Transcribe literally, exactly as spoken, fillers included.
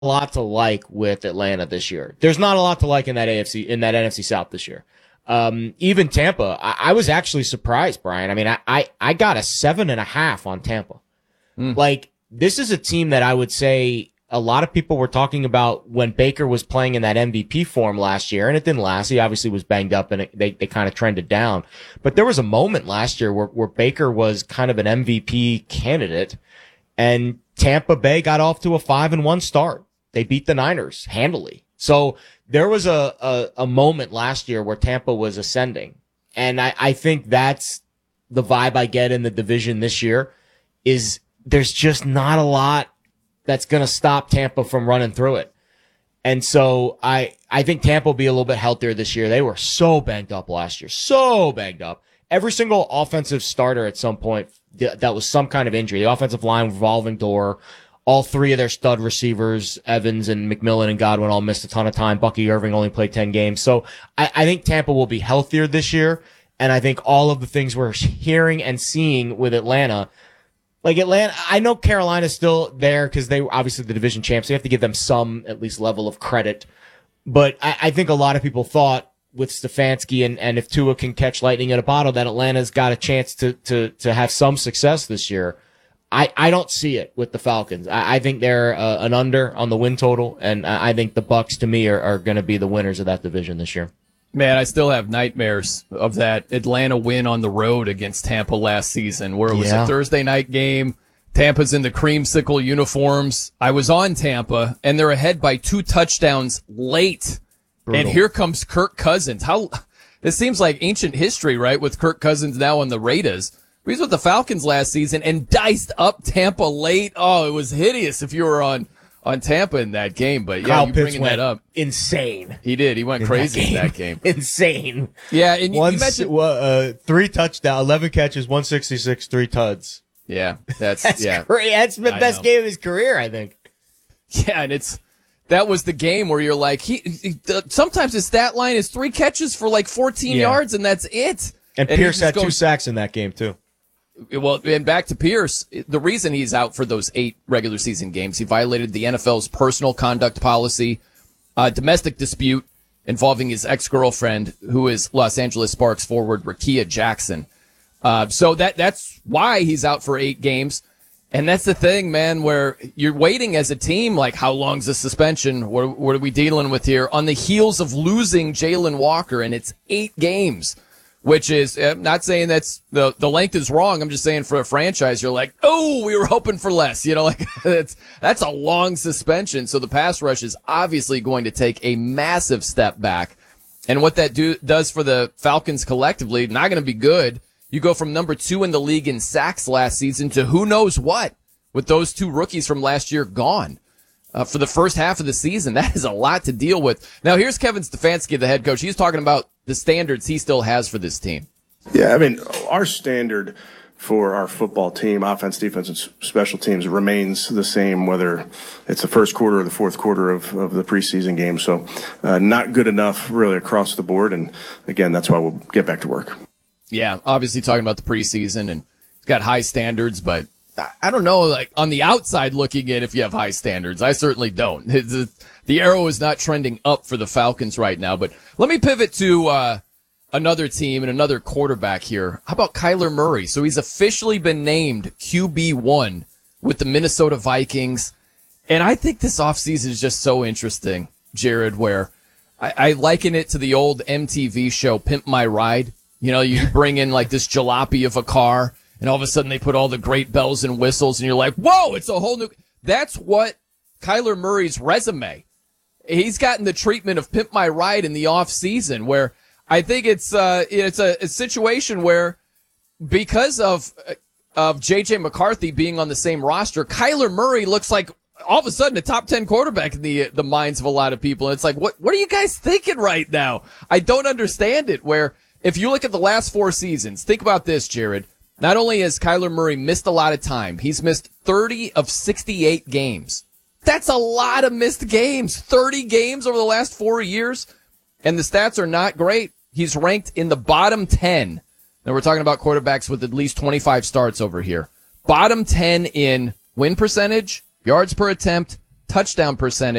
a lot to like with Atlanta this year. There's not a lot to like in that A F C, in that N F C South this year. Um, even Tampa, I, I was actually surprised, Brian. I mean, I, I, I got a seven and a half on Tampa. Mm. Like, this is a team that I would say a lot of people were talking about when Baker was playing in that M V P form last year, and it didn't last. He obviously was banged up and it, they, they kind of trended down. But there was a moment last year where, where Baker was kind of an M V P candidate, and Tampa Bay got off to a five and one start. They beat the Niners handily. So there was a, a, a moment last year where Tampa was ascending. And I, I think that's the vibe I get in the division this year is there's just not a lot that's going to stop Tampa from running through it. And so I, I think Tampa will be a little bit healthier this year. They were so banged up last year, so banged up. Every single offensive starter at some point that was some kind of injury. The offensive line revolving door. All three of their stud receivers, Evans and McMillan and Godwin, all missed a ton of time. Bucky Irving only played ten games. So I, I think Tampa will be healthier this year. And I think all of the things we're hearing and seeing with Atlanta, like Atlanta, I know Carolina's still there because they were obviously the division champs. So you have to give them some, at least, level of credit. But I, I think a lot of people thought with Stefanski and, and if Tua can catch lightning in a bottle, that Atlanta's got a chance to, to, to have some success this year. I, I don't see it with the Falcons. I, I think they're uh, an under on the win total, and I think the Bucs, to me, are, are going to be the winners of that division this year. Man, I still have nightmares of that Atlanta win on the road against Tampa last season, where it was yeah. a Thursday night game. Tampa's in the creamsicle uniforms. I was on Tampa, and they're ahead by two touchdowns late. Brutal. And here comes Kirk Cousins. How this seems like ancient history, right, with Kirk Cousins now on the Raiders. He was with the Falcons last season and diced up Tampa late. Oh, it was hideous if you were on, on Tampa in that game. But yeah, Kyle you Pitts bringing went that up. Insane. He did. He went in crazy that in that game. Insane. Yeah, and you, One, you mentioned uh, three touchdowns, eleven catches, one sixty-six, three tuds. Yeah, that's that's yeah. Great. That's the I best know. game of his career, I think. Yeah, and it's that was the game where you're like, he, he uh, sometimes his stat line is three catches for like fourteen yeah. yards, and that's it. And, and Pierce had goes, two sacks in that game too. Well, and back to Pierce, the reason he's out for those eight regular season games, he violated the N F L's personal conduct policy, uh, domestic dispute involving his ex-girlfriend, who is Los Angeles Sparks forward Rakia Jackson. Uh, so that that's why he's out for eight games. And that's the thing, man, where you're waiting as a team, like, how long's the suspension? What, what are we dealing with here? On the heels of losing Jalen Walker, and it's eight games. Which is, I'm not saying that's the, the length is wrong. I'm just saying for a franchise, you're like, oh, we were hoping for less. You know, like that's, that's a long suspension. So the pass rush is obviously going to take a massive step back. And what that do, does for the Falcons collectively, not going to be good. You go from number two in the league in sacks last season to who knows what with those two rookies from last year gone. Uh, for the first half of the season, that is a lot to deal with. Now, here's Kevin Stefanski, the head coach. He's talking about the standards he still has for this team. Yeah, I mean, our standard for our football team, offense, defense, and special teams remains the same, whether it's the first quarter or the fourth quarter of, of the preseason game. So uh, not good enough really across the board. And, again, that's why we'll get back to work. Yeah, obviously talking about the preseason, and he's got high standards, but I don't know, like on the outside looking in, if you have high standards. I certainly don't. The arrow is not trending up for the Falcons right now. But let me pivot to uh, another team and another quarterback here. How about Kyler Murray? So he's officially been named Q B one with the Minnesota Vikings. And I think this offseason is just so interesting, Jared, where I, I liken it to the old M T V show, Pimp My Ride. You know, you bring in like this jalopy of a car, and all of a sudden they put all the great bells and whistles, and you're like, whoa, it's a whole new. That's what Kyler Murray's resume. He's gotten the treatment of Pimp My Ride in the off season, where I think it's uh it's a, a situation where because of of J J McCarthy being on the same roster, Kyler Murray looks like all of a sudden a top ten quarterback in the the minds of a lot of people. And it's like, what what are you guys thinking right now? I don't understand it. Where if you look at the last four seasons, think about this, Jared. Not only has Kyler Murray missed a lot of time, he's missed thirty of sixty-eight games. That's a lot of missed games. thirty games over the last four years. And the stats are not great. He's ranked in the bottom ten. Now we're talking about quarterbacks with at least twenty-five starts over here. Bottom ten in win percentage, yards per attempt, touchdown percentage